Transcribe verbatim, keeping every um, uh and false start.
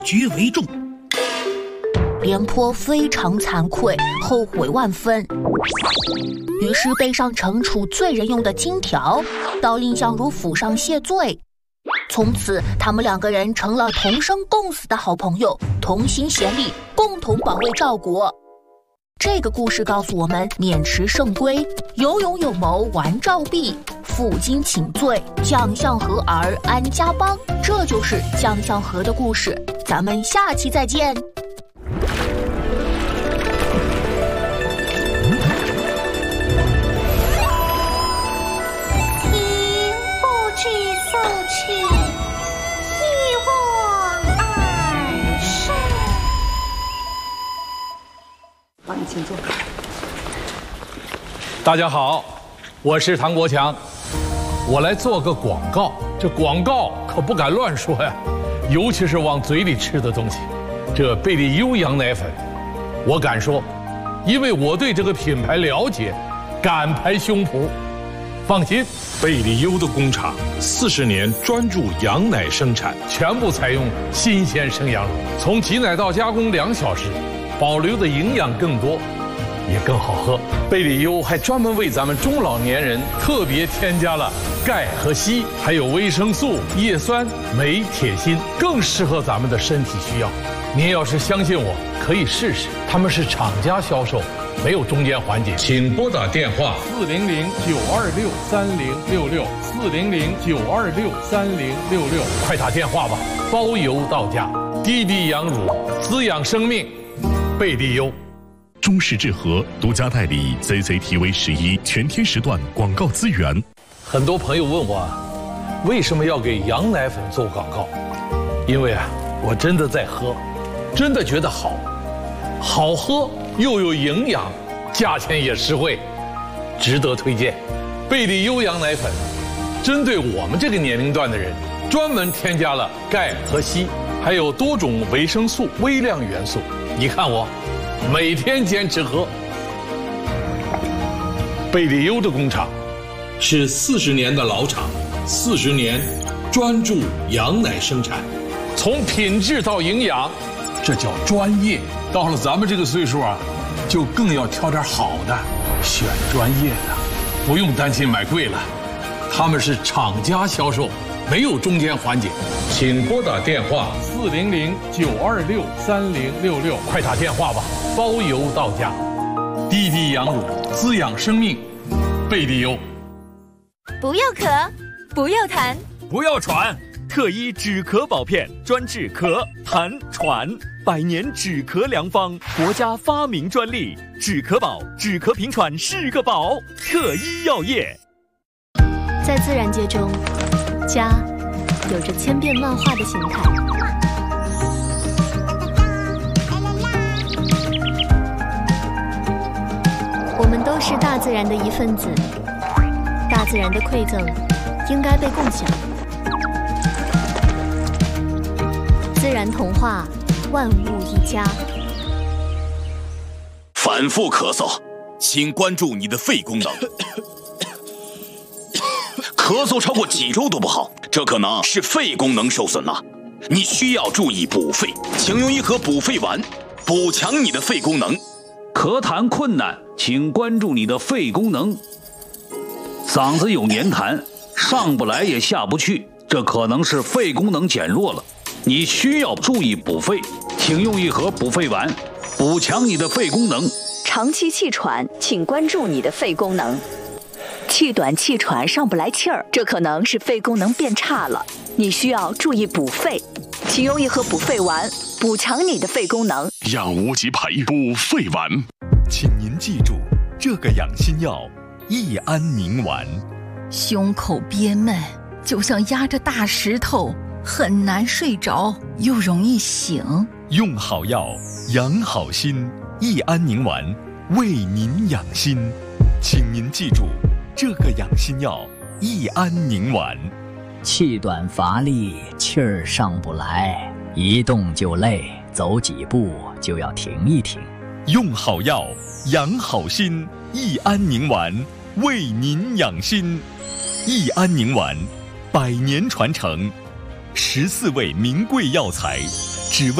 绝为重。 廉颇非常惭愧，后悔万分，于是背上惩处罪人用的金条，到蔺相如府上谢罪。从此，他们两个人成了同生共死的好朋友，同心协力，共同保卫赵国。这个故事告诉我们，渑池圣规，有勇有谋完赵壁，负荆请罪，将相和而安家邦。这就是将相和的故事。咱们下期再见。 请坐。 大家好，我是唐国强，我来做个广告。这广告可不敢乱说呀，尤其是往嘴里吃的东西。这贝利优羊奶粉，我敢说，因为我对这个品牌了解，敢拍胸脯。放心， 贝利优的工厂四十年专注羊奶生产， 全部采用新鲜生羊乳，从挤奶到加工两小时。保留的营养更多，也更好喝。贝利优还专门为咱们中老年人特别添加了钙和硒，还有维生素、叶酸、镁、铁、锌，更适合咱们的身体需要。您要是相信我，可以试试。他们是厂家销售，没有中间环节。 请拨打电话四零零九二六三零六六四零零九二六三零六六，快打电话吧，包邮到家。滴滴羊乳，滋养生命。贝利优， 中视智和独家代理 C C T V 十一全天时段广告资源。 很多朋友问我，为什么要给羊奶粉做广告？因为啊，我真的在喝，真的觉得好，好喝又有营养，价钱也实惠，值得推荐。贝利优羊奶粉，针对我们这个年龄段的人，专门添加了钙和硒，还有多种维生素、微量元素。你看我，每天坚持喝。贝利优的工厂是四十年的老厂，四十年专注羊奶生产，从品质到营养，这叫专业。到了咱们这个岁数啊，就更要挑点好的，选专业的，不用担心买贵了。他们是厂家销售，没有中间环节。请拨打电话四零零九二六三零六六，快打电话吧，包邮到家。滴滴羊乳，滋养生命。贝利优。 不要咳，不要痰， 不要喘，特医止咳宝片，专治咳、痰、喘，百年止咳良方，国家发明专利。止咳宝，止咳平喘是个宝。特医药业。 在自然界中，家有着千变万化的形态。我们都是大自然的一份子，大自然的馈赠应该被共享。自然童话，万物一家。 反复咳嗽，请关注你的肺功能。咳嗽超过几周都不好，这可能是肺功能受损了。你需要注意补肺，请用一盒补肺丸，补强你的肺功能。 咳痰困难，请关注你的肺功能。嗓子有黏痰，上不来也下不去，这可能是肺功能减弱了。你需要注意补肺，请用一盒补肺丸，补强你的肺功能。 长期气喘，请关注你的肺功能。气短气喘上不来气儿，这可能是肺功能变差了，你需要注意补肺，请用一盒补肺丸，补强你的肺功能。 养无极培补肺丸， 请您记住这个养心药益安宁丸。 胸口憋闷，就像压着大石头，很难睡着，又容易醒。 用好药，养好心，益安宁丸为您养心，请您记住这个养心药益安宁丸。 气短乏力，气儿上不来，一动就累，走几步就要停一停。 用好药，养好心，益安宁丸为您养心。益安宁丸，百年传承，十四味名贵药材。